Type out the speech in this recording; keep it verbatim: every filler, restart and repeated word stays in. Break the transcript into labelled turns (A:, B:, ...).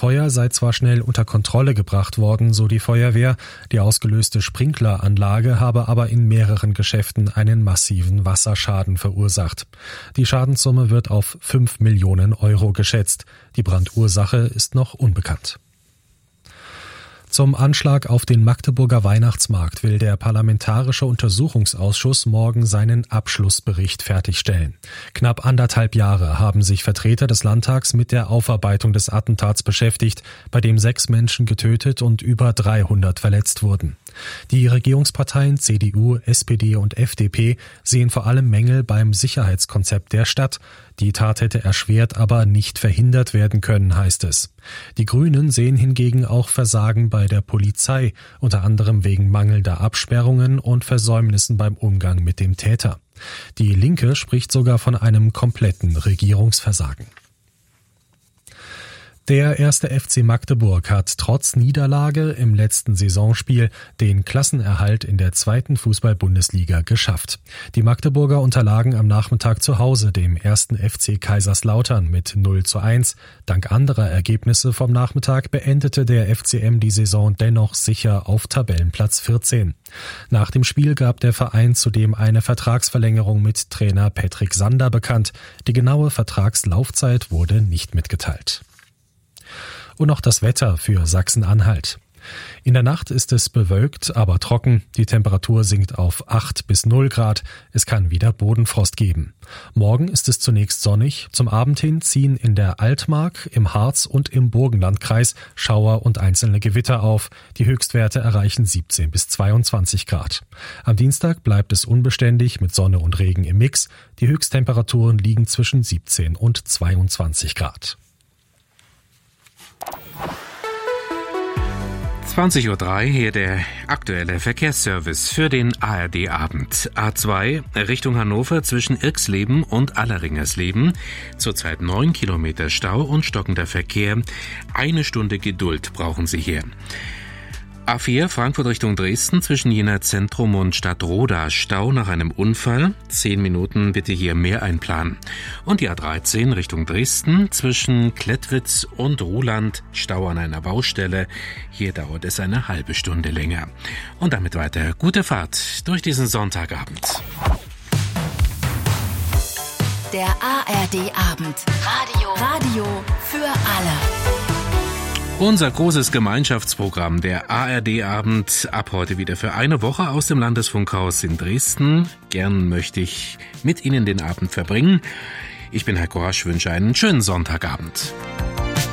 A: Feuer sei zwar schnell unter Kontrolle gebracht worden, so die Feuerwehr, die ausgelöste Sprinkleranlage habe aber in mehreren Geschäften einen massiven Wasserschaden verursacht. Die Schadenssumme wird auf fünf Millionen Euro geschätzt. Die Brandursache ist noch unbekannt. Zum Anschlag auf den Magdeburger Weihnachtsmarkt will der Parlamentarische Untersuchungsausschuss morgen seinen Abschlussbericht fertigstellen. Knapp anderthalb Jahre haben sich Vertreter des Landtags mit der Aufarbeitung des Attentats beschäftigt, bei dem sechs Menschen getötet und über dreihundert verletzt wurden. Die Regierungsparteien C D U, S P D und F D P sehen vor allem Mängel beim Sicherheitskonzept der Stadt. Die Tat hätte erschwert, aber nicht verhindert werden können, heißt es. Die Grünen sehen hingegen auch Versagen bei der Polizei, unter anderem wegen mangelnder Absperrungen und Versäumnissen beim Umgang mit dem Täter. Die Linke spricht sogar von einem kompletten Regierungsversagen. Der erste F C Magdeburg hat trotz Niederlage im letzten Saisonspiel den Klassenerhalt in der zweiten Fußball-Bundesliga geschafft. Die Magdeburger unterlagen am Nachmittag zu Hause dem ersten F C Kaiserslautern mit null zu eins. Dank anderer Ergebnisse vom Nachmittag beendete der F C M die Saison dennoch sicher auf Tabellenplatz vierzehn. Nach dem Spiel gab der Verein zudem eine Vertragsverlängerung mit Trainer Patrick Sander bekannt. Die genaue Vertragslaufzeit wurde nicht mitgeteilt. Und noch das Wetter für Sachsen-Anhalt. In der Nacht ist es bewölkt, aber trocken. Die Temperatur sinkt auf acht bis null Grad. Es kann wieder Bodenfrost geben. Morgen ist es zunächst sonnig. Zum Abend hin ziehen in der Altmark, im Harz und im Burgenlandkreis Schauer und einzelne Gewitter auf. Die Höchstwerte erreichen siebzehn bis zweiundzwanzig Grad. Am Dienstag bleibt es unbeständig mit Sonne und Regen im Mix. Die Höchsttemperaturen liegen zwischen siebzehn und zweiundzwanzig Grad.
B: zwanzig Uhr drei, hier der aktuelle Verkehrsservice für den A R D-Abend. A zwei Richtung Hannover zwischen Irxleben und Alleringersleben. Zurzeit neun Kilometer Stau und stockender Verkehr. Eine Stunde Geduld brauchen Sie hier. A vier Frankfurt Richtung Dresden zwischen Jena Zentrum und Stadtroda Stau nach einem Unfall. Zehn Minuten bitte hier mehr einplanen. Und die A dreizehn Richtung Dresden zwischen Klettwitz und Ruhland Stau an einer Baustelle. Hier dauert es eine halbe Stunde länger. Und damit weiter gute Fahrt durch diesen Sonntagabend.
C: Der A R D-Abend. Radio. Radio für alle.
B: Unser großes Gemeinschaftsprogramm, der A R D-Abend, ab heute wieder für eine Woche aus dem Landesfunkhaus in Dresden. Gern möchte ich mit Ihnen den Abend verbringen. Ich bin Heiko Rasch, wünsche einen schönen Sonntagabend.